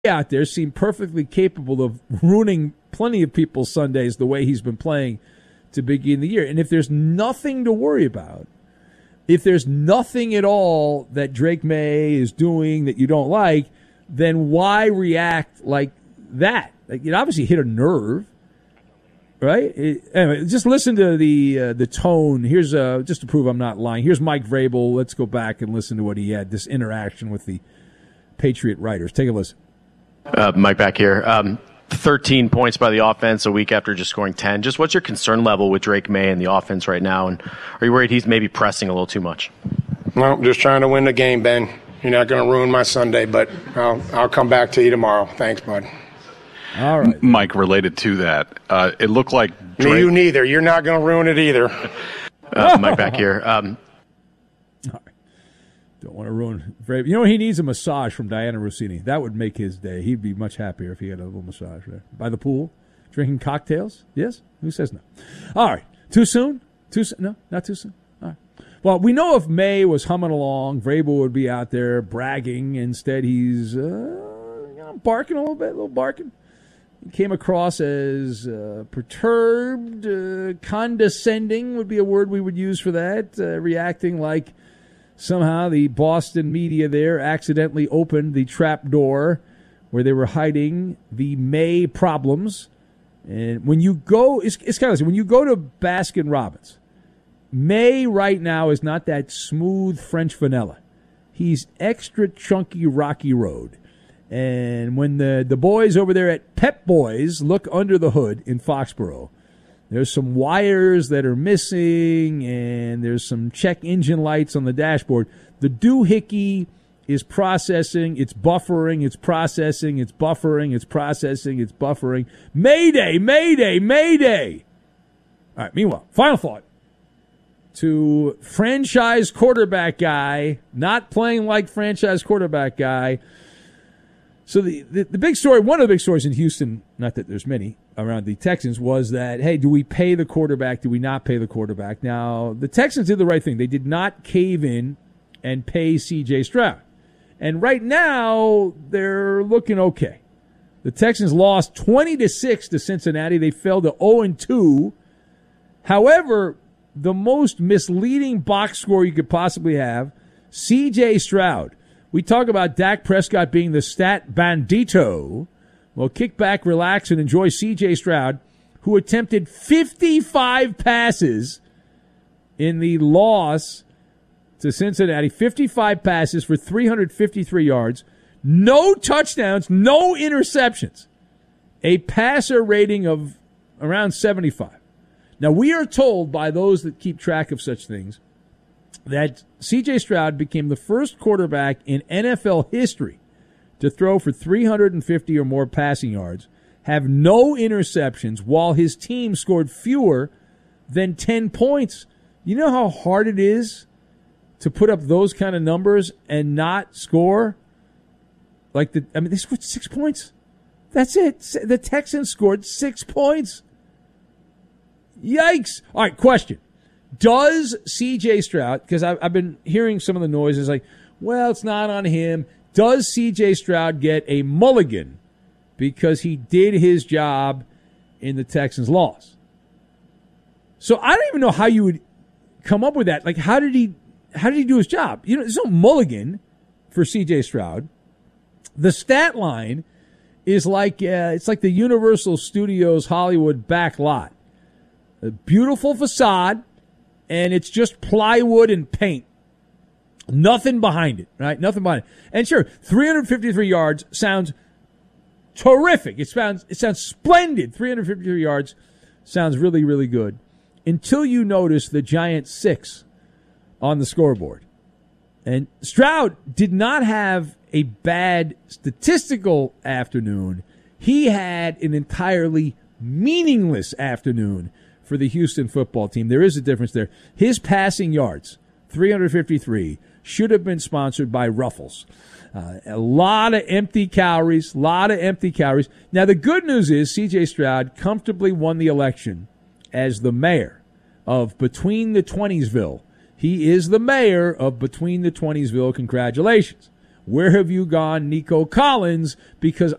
out there seemed perfectly capable of ruining plenty of people's Sundays the way he's been playing to begin the year. And if there's nothing to worry about, if there's nothing at all that Drake May is doing that you don't like, then why react like that? Like, it obviously hit a nerve, right? Anyway, just listen to the tone. Here's just to prove I'm not lying. Here's Mike Vrabel. Let's go back and listen to what he had, this interaction with the Patriot writers. Take a listen. Mike back here. 13 points by the offense a week after just scoring 10. Just what's your concern level with Drake May and the offense right now? And are you worried he's maybe pressing a little too much? No, just trying to win the game, Ben. You're not going to ruin my Sunday, but I'll come back to you tomorrow. Thanks, bud. All right. Mike, related to that, it looked like Drake... Me, you neither. You're not going to ruin it either. Mike back here. All right. Don't want to ruin Vrabel. You know, he needs a massage from Diana Rossini. That would make his day. He'd be much happier if he had a little massage there. By the pool, drinking cocktails. Yes? Who says no? All right. Too soon? No, not too soon. All right. Well, we know if May was humming along, Vrabel would be out there bragging. Instead, he's barking a little barking. He came across as perturbed, condescending would be a word we would use for that, reacting like somehow the Boston media there accidentally opened the trap door where they were hiding the May problems. And when you go, it's kind of like when you go to Baskin-Robbins, May right now is not that smooth French vanilla. He's extra chunky Rocky Road. And when the boys over there at Pep Boys look under the hood in Foxborough, there's some wires that are missing, and there's some check engine lights on the dashboard. The doohickey is processing, it's buffering, it's processing, it's buffering, it's processing, it's buffering. Mayday, mayday, mayday. All right, meanwhile, final thought. To franchise quarterback guy, not playing like franchise quarterback guy. So the big story, one of the big stories in Houston, not that there's many around the Texans, was that, hey, do we pay the quarterback? Do we not pay the quarterback? Now, the Texans did the right thing. They did not cave in and pay C.J. Stroud. And right now, they're looking okay. The Texans lost 20-6 to Cincinnati. They fell to 0-2. However, the most misleading box score you could possibly have, C.J. Stroud. We talk about Dak Prescott being the stat bandito. Well, kick back, relax, and enjoy C.J. Stroud, who attempted 55 passes in the loss to Cincinnati. 55 passes for 353 yards. No touchdowns, no interceptions. A passer rating of around 75. Now, we are told by those that keep track of such things that C.J. Stroud became the first quarterback in NFL history to throw for 350 or more passing yards, have no interceptions, while his team scored fewer than 10 points. You know how hard it is to put up those kind of numbers and not score? They scored 6 points. That's it. The Texans scored 6 points. Yikes. All right, question. Does C.J. Stroud, because I've been hearing some of the noises like, well, it's not on him. Does C.J. Stroud get a mulligan because he did his job in the Texans' loss? So I don't even know how you would come up with that. Like, how did he do his job? You know, there's no mulligan for C.J. Stroud. The stat line is like it's like the Universal Studios Hollywood back lot. A beautiful facade, and it's just plywood and paint. Nothing behind it, right? Nothing behind it. And sure, 353 yards sounds terrific. It sounds splendid. 353 yards sounds really, really good. Until you notice the giant 6 on the scoreboard. And Stroud did not have a bad statistical afternoon. He had an entirely meaningless afternoon for the Houston football team. There is a difference there. His passing yards, 353, should have been sponsored by Ruffles. A lot of empty calories, Now, the good news is C.J. Stroud comfortably won the election as the mayor of Between the Twenties-ville. He is the mayor of Between the Twenties-ville. Congratulations. Where have you gone, Nico Collins? Because